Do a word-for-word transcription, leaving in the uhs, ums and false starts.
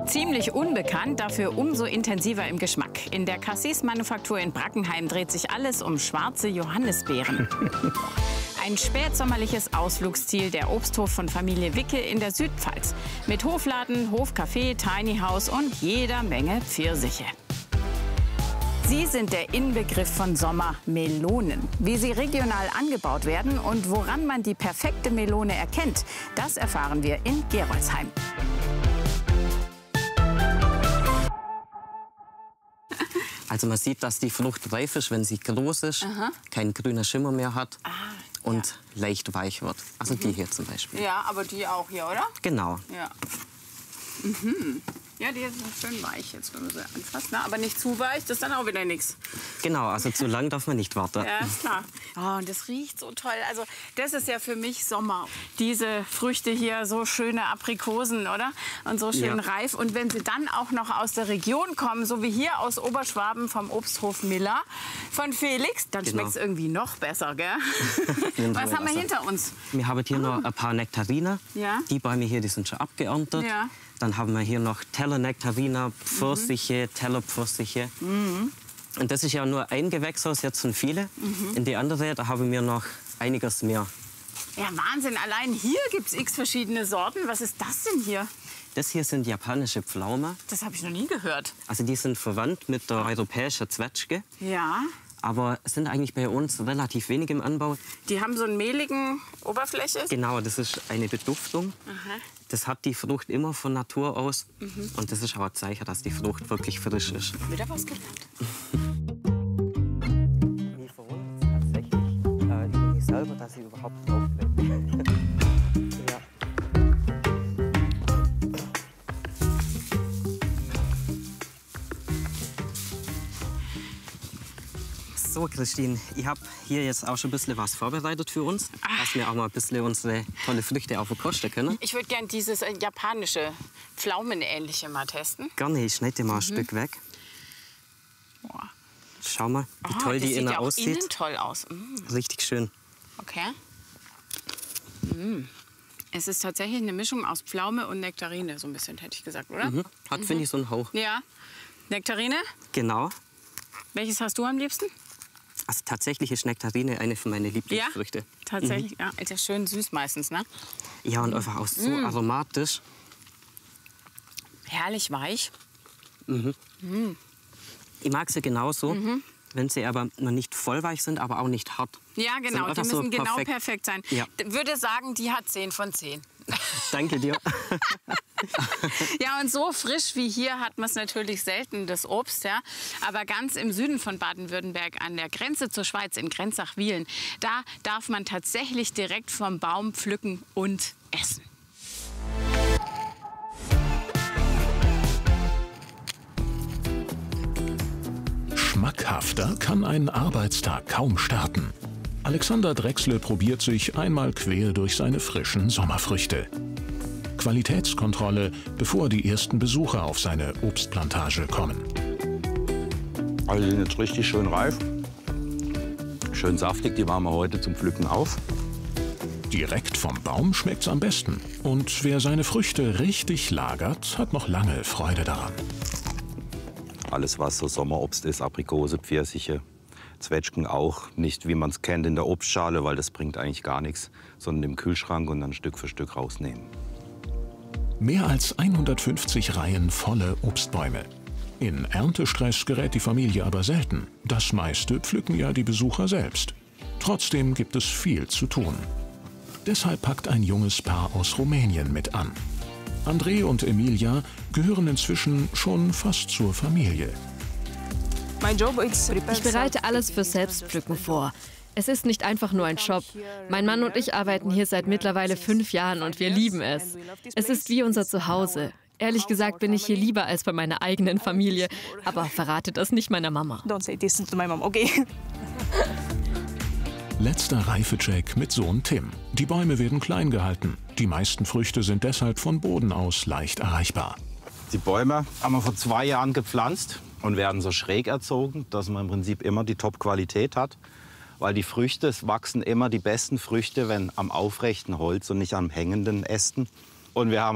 Ziemlich unbekannt, dafür umso intensiver im Geschmack. In der Cassis-Manufaktur in Brackenheim dreht sich alles um schwarze Johannisbeeren. Ein spätsommerliches Ausflugsziel, der Obsthof von Familie Wicke in der Südpfalz. Mit Hofladen, Hofcafé, Tiny House und jeder Menge Pfirsiche. Sie sind der Inbegriff von Sommer, Melonen. Wie sie regional angebaut werden und woran man die perfekte Melone erkennt, das erfahren wir in Gerolzheim. Also man sieht, dass die Frucht reif ist, wenn sie groß ist, Aha. keinen grünen Schimmer mehr hat ah, und ja. leicht weich wird. Also mhm. die hier zum Beispiel. Ja, aber die auch hier, oder? Genau. Ja. Mhm. Ja, die sind schön weich jetzt, wenn man sie anfasst. Ne? Aber nicht zu weich, das ist dann auch wieder nichts. Genau, also zu lang darf man nicht warten. Ja, ist klar. Oh, und das riecht so toll. Also das ist ja für mich Sommer. Diese Früchte hier, so schöne Aprikosen, oder? Und so schön ja. reif. Und wenn sie dann auch noch aus der Region kommen, so wie hier aus Oberschwaben vom Obsthof Miller, von Felix, dann genau. schmeckt es irgendwie noch besser, gell? Was haben wir hinter uns? Wir haben hier ah. noch ein paar Nektariner. Ja. Die Bäume hier, die sind schon abgeerntet. Ja. Dann haben wir hier noch Teller-Nektariner, Pfirsiche, mhm. Teller-Pfirsiche. Mhm. Und das ist ja nur ein Gewächshaus, jetzt sind viele. Mhm. In die andere, da haben wir noch einiges mehr. Ja, Wahnsinn. Allein hier gibt es x verschiedene Sorten. Was ist das denn hier? Das hier sind japanische Pflaumen. Das habe ich noch nie gehört. Also die sind verwandt mit der europäischen Zwetschge. Ja. Aber es sind eigentlich bei uns relativ wenig im Anbau. Die haben so eine mehligen Oberfläche? Genau, das ist eine Beduftung. Aha. Das hat die Frucht immer von Natur aus. Mhm. Und das ist auch ein Zeichen, dass die Frucht wirklich frisch ist. Wieder was gelernt. Wir verwundern uns tatsächlich äh, über mich selber, dass sie überhaupt aufbleibt. Ja. So, Christine, ich habe hier jetzt auch schon ein bisschen was vorbereitet für uns, Ach. dass wir auch mal ein bisschen unsere tolle Früchte auch verkosten können. Ich würde gerne dieses äh, japanische, pflaumenähnliche mal testen. Gerne, ich schneide dir mal mhm. ein Stück weg. Boah. Schau mal, wie oh, toll die innen ja aussieht. Innen toll aus. Mm. Richtig schön. Okay. Mm. Es ist tatsächlich eine Mischung aus Pflaume und Nektarine, so ein bisschen, hätte ich gesagt, oder? Mhm. Hat, mhm. finde ich, so einen Hauch. Ja. Nektarine? Genau. Welches hast du am liebsten? Also tatsächlich ist Nektarine eine von meinen Lieblingsfrüchten. Ja, tatsächlich. Mhm. Ja, ist ja schön süß meistens, ne? Ja, und einfach auch so mm. aromatisch. Herrlich weich. Mhm. Mm. Ich mag sie genauso, mhm. wenn sie aber noch nicht vollweich sind, aber auch nicht hart. Ja, genau. Die müssen so genau perfekt. perfekt sein. Ja. Ich würde sagen, die hat zehn von zehn. Danke dir. Ja, und so frisch wie hier hat man es natürlich selten, das Obst. Ja. Aber ganz im Süden von Baden-Württemberg, an der Grenze zur Schweiz, in Grenzach-Wielen, da darf man tatsächlich direkt vom Baum pflücken und essen. Schmackhafter kann ein Arbeitstag kaum starten. Alexander Drechsle probiert sich einmal quer durch seine frischen Sommerfrüchte. Qualitätskontrolle, bevor die ersten Besucher auf seine Obstplantage kommen. Also die sind jetzt richtig schön reif, schön saftig, die waren wir heute zum Pflücken auf. Direkt vom Baum schmeckt's am besten. Und wer seine Früchte richtig lagert, hat noch lange Freude daran. Alles, was so Sommerobst ist, Aprikose, Pfirsiche, Zwetschgen auch. Nicht, wie man es kennt, in der Obstschale, weil das bringt eigentlich gar nichts, sondern im Kühlschrank und dann Stück für Stück rausnehmen. Mehr als hundertfünfzig Reihen volle Obstbäume. In Erntestress gerät die Familie aber selten. Das meiste pflücken ja die Besucher selbst. Trotzdem gibt es viel zu tun. Deshalb packt ein junges Paar aus Rumänien mit an. André und Emilia gehören inzwischen schon fast zur Familie. Ich bereite alles für Selbstpflücken vor. Es ist nicht einfach nur ein Job. Mein Mann und ich arbeiten hier seit mittlerweile fünf Jahren und wir lieben es. Es ist wie unser Zuhause. Ehrlich gesagt bin ich hier lieber als bei meiner eigenen Familie. Aber verrate das nicht meiner Mama. Okay. Letzter Reifecheck mit Sohn Tim. Die Bäume werden klein gehalten. Die meisten Früchte sind deshalb von Boden aus leicht erreichbar. Die Bäume haben wir vor zwei Jahren gepflanzt und werden so schräg erzogen, dass man im Prinzip immer die Top-Qualität hat. Weil die Früchte, es wachsen immer die besten Früchte, wenn am aufrechten Holz und nicht am hängenden Ästen. Und wir haben